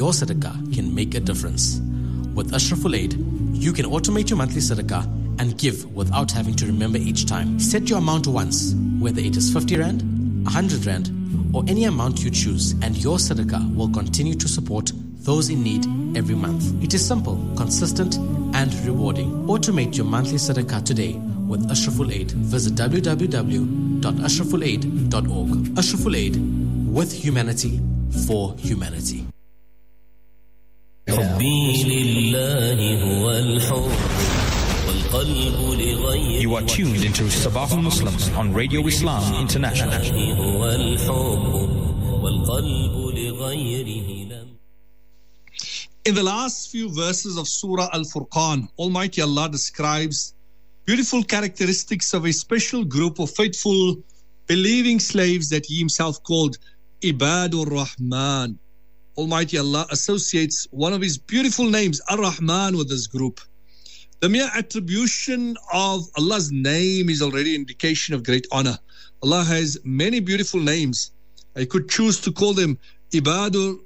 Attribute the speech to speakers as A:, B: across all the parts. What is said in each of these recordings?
A: your sadaqah can make a difference. With Ashraful Aid, you can automate your monthly sadaqah and give without having to remember each time. Set your amount once, whether it is 50 Rand, 100 Rand, or any amount you choose, and your sadaqah will continue to support those in need every month. It is simple, consistent, and rewarding. Automate your monthly sadaqah today with Ashraful Aid. Visit www.ashrafulaid.org. Ashraful Aid, with humanity, for humanity.
B: You are tuned into Sabah Muslims on Radio Islam International.
C: In the last few verses of Surah Al-Furqan, Almighty Allah describes beautiful characteristics of a special group of faithful, believing slaves that He Himself called Ibadur Rahman. Almighty Allah associates one of His beautiful names, Ar-Rahman, with this group. The mere attribution of Allah's name is already an indication of great honor. Allah has many beautiful names. I could choose to call them Ibadullah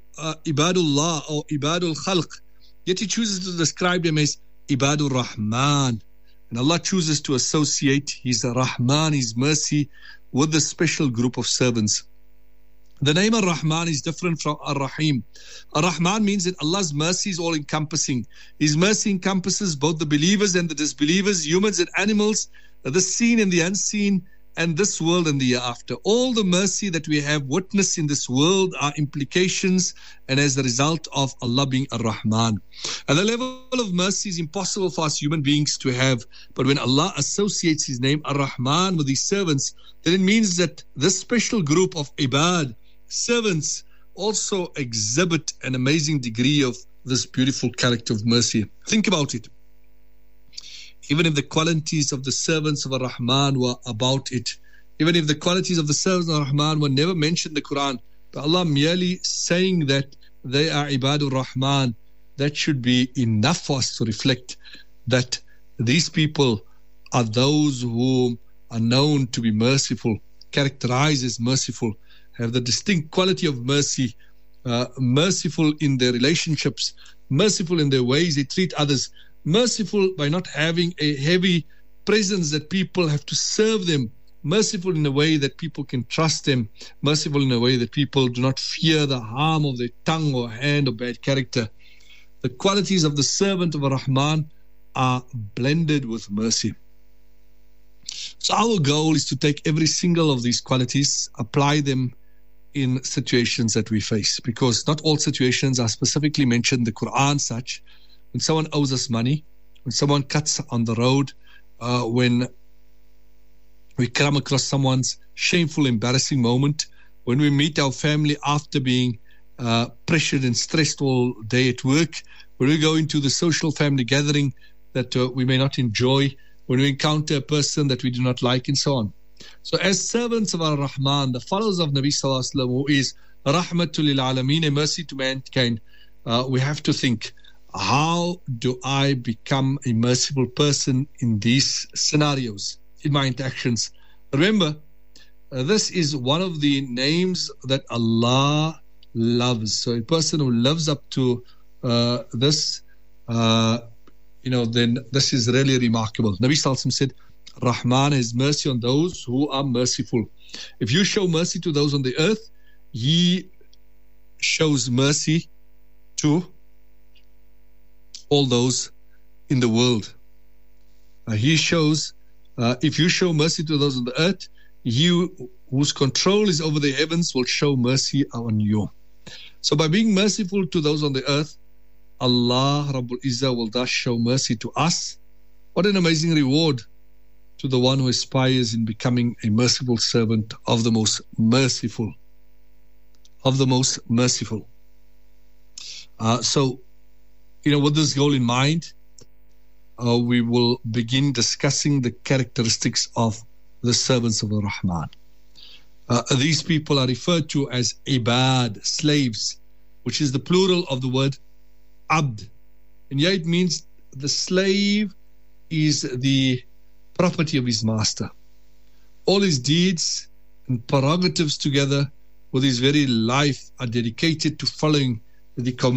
C: or Ibadul Khalq, yet He chooses to describe them as Ibadur Rahman. And Allah chooses to associate His Rahman, His mercy, with the special group of servants. The name Ar-Rahman is different from Ar-Rahim. Ar-Rahman means that Allah's mercy is all-encompassing. His mercy encompasses both the believers and the disbelievers, humans and animals, the seen and the unseen, and this world and the year after. All the mercy that we have witnessed in this world are implications and as the result of Allah being Ar-Rahman. And the level of mercy is impossible for us human beings to have. But when Allah associates His name Ar-Rahman with His servants, then it means that this special group of Ibad, servants, also exhibit an amazing degree of this beautiful character of mercy. Think about it. Even if the qualities of the servants of Ar-Rahman were about it, even if the qualities of the servants of Ar-Rahman were never mentioned in the Quran, but Allah merely saying that they are Ibadur Rahman, that should be enough for us to reflect that these people are those who are known to be merciful, characterized as merciful, have the distinct quality of mercy, merciful in their relationships, merciful in their ways they treat others, merciful by not having a heavy presence that people have to serve them, merciful in a way that people can trust them, merciful in a way that people do not fear the harm of their tongue or hand or bad character. The qualities of the servant of Ar-Rahman are blended with mercy. So our goal is to take every single of these qualities, apply them in situations that we face, because not all situations are specifically mentioned in the Quran, such when someone owes us money, when someone cuts on the road, when we come across someone's shameful, embarrassing moment, when we meet our family after being pressured and stressed all day at work, when we go into the social family gathering that we may not enjoy, when we encounter a person that we do not like, and so on. So as servants of Ar-Rahman, the followers of Nabi Sallallahu Alaihi Wasallam, who is Rahmatul Lil Alameen, a mercy to mankind, we have to think, how do I become a merciful person in these scenarios, in my interactions? Remember, this is one of the names that Allah loves. So a person who lives up to this, then this is really remarkable. Nabi Sallallahu Alaihi Wasallam said, Rahman has mercy on those who are merciful. If you show mercy to those on the earth, He shows mercy to all those in the world. He shows, if you show mercy to those on the earth, He whose control is over the heavens will show mercy on you. So by being merciful to those on the earth, Allah Rabbul Izzah will thus show mercy to us. What an amazing reward to the one who aspires in becoming a merciful servant of the most merciful. Of the most merciful. So, with this goal in mind, we will begin discussing the characteristics of the servants of Ar-Rahman. These people are referred to as Ibad, slaves, which is the plural of the word Abd. And here it means the slave is the property of his master. All his deeds and prerogatives together with his very life are dedicated to following the command